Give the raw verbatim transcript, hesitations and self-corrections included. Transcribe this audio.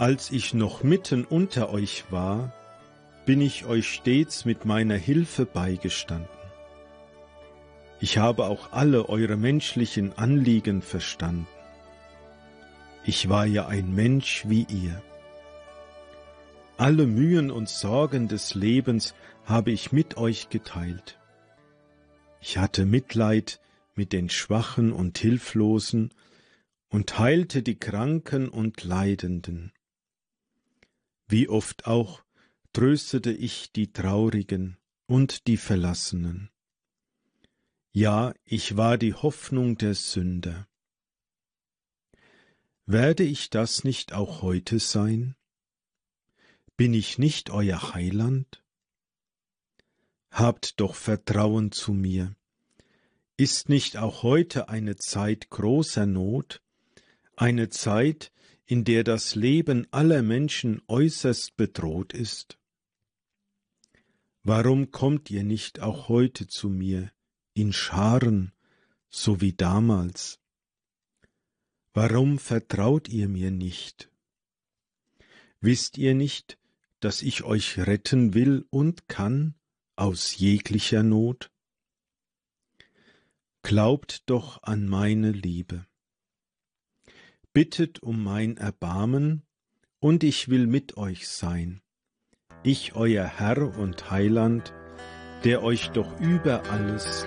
Als ich noch mitten unter euch war, bin ich euch stets mit meiner Hilfe beigestanden. Ich habe auch alle eure menschlichen Anliegen verstanden. Ich war ja ein Mensch wie ihr. Alle Mühen und Sorgen des Lebens habe ich mit euch geteilt. Ich hatte Mitleid mit den Schwachen und Hilflosen und heilte die Kranken und Leidenden. Wie oft auch tröstete ich die Traurigen und die Verlassenen. Ja, ich war die Hoffnung der Sünder. Werde ich das nicht auch heute sein? Bin ich nicht euer Heiland? Habt doch Vertrauen zu mir. Ist nicht auch heute eine Zeit großer Not, eine Zeit, in der das Leben aller Menschen äußerst bedroht ist? Warum kommt ihr nicht auch heute zu mir, in Scharen, so wie damals? Warum vertraut ihr mir nicht? Wisst ihr nicht, dass ich euch retten will und kann aus jeglicher Not? Glaubt doch an meine Liebe. Bittet um mein Erbarmen, und ich will mit euch sein, ich euer Herr und Heiland, der euch doch über alles